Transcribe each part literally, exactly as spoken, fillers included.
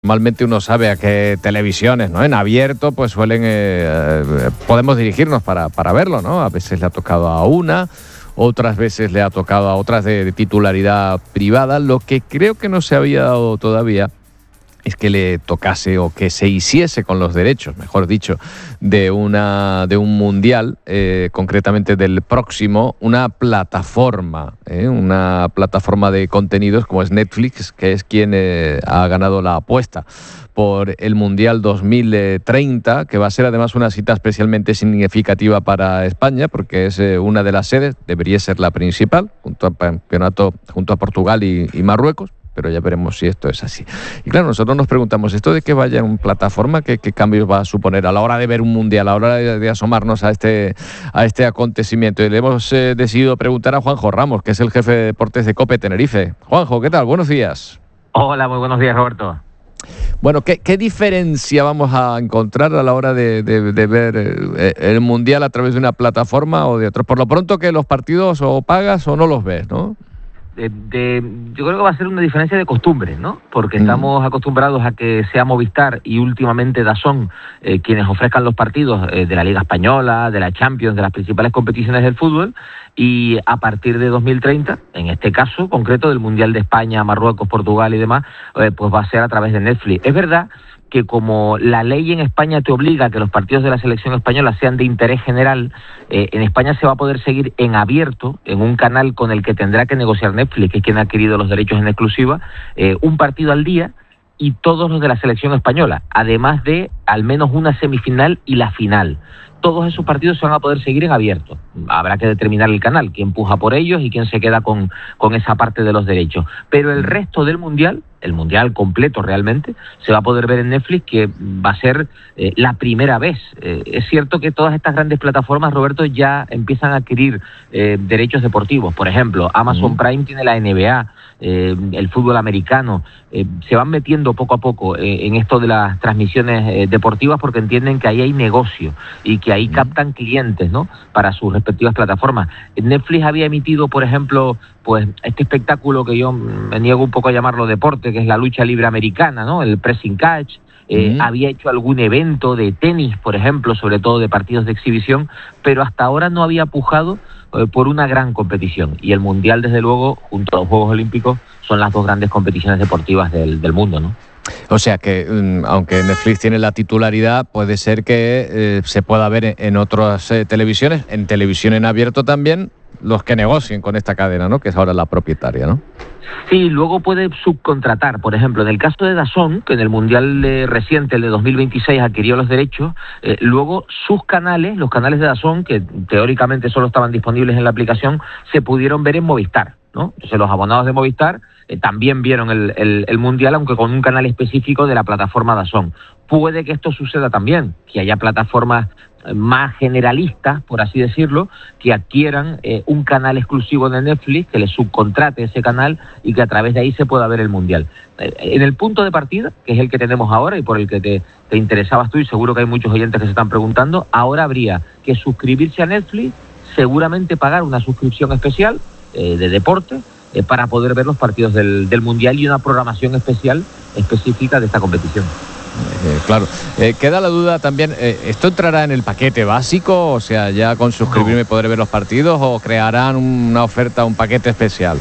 normalmente uno sabe a qué televisiones, ¿no? En abierto, pues suelen, eh, podemos dirigirnos para, para verlo, ¿no? A veces le ha tocado a una, otras veces le ha tocado a otras de, de titularidad privada. Lo que creo que no se había dado todavía es que le tocase o que se hiciese con los derechos, mejor dicho, de una de un mundial, eh, concretamente del próximo, una plataforma, eh, una plataforma de contenidos como es Netflix, que es quien eh, ha ganado la apuesta por el Mundial dos mil treinta, que va a ser además una cita especialmente significativa para España, porque es eh, una de las sedes, debería ser la principal, junto al campeonato, junto a Portugal y, y Marruecos, pero ya veremos si esto es así. Y claro, nosotros nos preguntamos, ¿esto de que vaya en plataforma, qué, qué cambios va a suponer a la hora de ver un mundial, a la hora de, de asomarnos a este, a este acontecimiento? Y le hemos eh, decidido preguntar a Juanjo Ramos, que es el jefe de deportes de COPE Tenerife. Juanjo, ¿qué tal? Buenos días. Hola, muy buenos días, Roberto. Bueno, ¿qué, qué diferencia vamos a encontrar a la hora de, de, de ver eh, el mundial a través de una plataforma o de otra? Por lo pronto que los partidos o pagas o no los ves, ¿no? De, de, yo creo que va a ser una diferencia de costumbre, ¿no? Porque Mm. estamos acostumbrados a que sea Movistar y últimamente DAZN eh, quienes ofrezcan los partidos eh, de la Liga Española, de la Champions, de las principales competiciones del fútbol, y a partir de dos mil treinta, en este caso concreto del Mundial de España, Marruecos, Portugal y demás, eh, pues va a ser a través de Netflix. Es verdad que como la ley en España te obliga a que los partidos de la selección española sean de interés general, eh, en España se va a poder seguir en abierto, en un canal con el que tendrá que negociar Netflix, que es quien ha adquirido los derechos en exclusiva, eh, un partido al día y todos los de la selección española, además de al menos una semifinal y la final. Todos esos partidos se van a poder seguir en abierto. Habrá que determinar el canal, quién puja por ellos y quién se queda con, con esa parte de los derechos. Pero el resto del Mundial, el Mundial completo realmente, se va a poder ver en Netflix, que va a ser eh, la primera vez. Eh, es cierto que todas estas grandes plataformas, Roberto, ya empiezan a adquirir eh, derechos deportivos. Por ejemplo, Amazon Prime tiene la N B A, eh, el fútbol americano. Eh, se van metiendo poco a poco eh, en esto de las transmisiones eh, deportivas porque entienden que ahí hay negocio y que ahí captan clientes, ¿no?, para sus respectivas plataformas. Netflix había emitido, por ejemplo, pues este espectáculo que yo me niego un poco a llamarlo deporte, que es la lucha libre americana, ¿no?, el pressing catch. Eh, uh-huh. Había hecho algún evento de tenis, por ejemplo, sobre todo de partidos de exhibición, pero hasta ahora no había pujado eh, por una gran competición. Y el Mundial, desde luego, junto a los Juegos Olímpicos, son las dos grandes competiciones deportivas del, del mundo, ¿no? O sea que, um, aunque Netflix tiene la titularidad, puede ser que eh, se pueda ver en otras eh, televisiones, en televisión en abierto también, los que negocien con esta cadena, ¿no?, que es ahora la propietaria, ¿no? Sí, luego puede subcontratar. Por ejemplo, en el caso de DAZN, que en el Mundial eh, reciente, el de dos mil veintiséis, adquirió los derechos, eh, luego sus canales, los canales de DAZN, que teóricamente solo estaban disponibles en la aplicación, se pudieron ver en Movistar, ¿no? Entonces los abonados de Movistar eh, también vieron el, el, el Mundial, aunque con un canal específico de la plataforma DAZN. Puede que esto suceda también, que haya plataformas más generalistas, por así decirlo, que adquieran eh, un canal exclusivo de Netflix, que les subcontrate ese canal y que a través de ahí se pueda ver el Mundial. Eh, en el punto de partida, que es el que tenemos ahora y por el que te, te interesabas tú, y seguro que hay muchos oyentes que se están preguntando, ahora habría que suscribirse a Netflix, seguramente pagar una suscripción especial eh, de deporte, eh, para poder ver los partidos del, del Mundial y una programación especial específica de esta competición. Eh, claro, eh, queda la duda también, eh, ¿esto entrará en el paquete básico? O sea, ya con suscribirme podré ver los partidos, ¿o crearán una oferta, un paquete especial?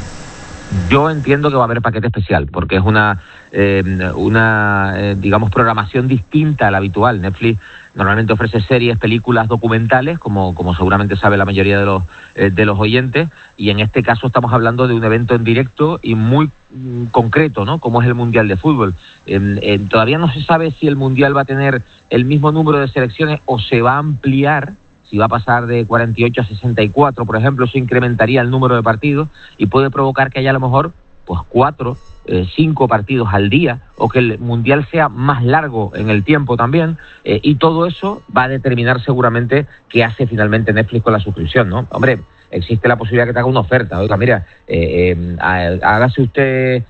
Yo entiendo que va a haber paquete especial, porque es una, eh, una eh, digamos, programación distinta a la habitual. Netflix normalmente ofrece series, películas, documentales, como, como seguramente sabe la mayoría de los, eh, de los oyentes, y en este caso estamos hablando de un evento en directo y muy mm, concreto, ¿no?, como es el Mundial de Fútbol. Eh, eh, todavía no se sabe si el Mundial va a tener el mismo número de selecciones o se va a ampliar. Si va a pasar de cuarenta y ocho a sesenta y cuatro, por ejemplo, eso incrementaría el número de partidos y puede provocar que haya a lo mejor pues cuatro, eh, cinco partidos al día, o que el Mundial sea más largo en el tiempo también, eh, y todo eso va a determinar seguramente qué hace finalmente Netflix con la suscripción, ¿no? Hombre, existe la posibilidad que te haga una oferta. Oiga, mira, eh, eh, hágase usted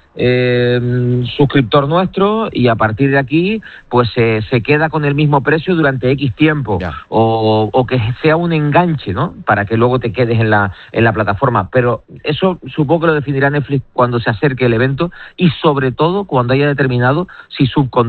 eh, suscriptor nuestro y a partir de aquí pues eh, se queda con el mismo precio durante X tiempo, o, o que sea un enganche, ¿no?, para que luego te quedes en la en la plataforma. Pero eso supongo que lo definirá Netflix cuando se acerque el evento y sobre todo cuando haya determinado si subcontrata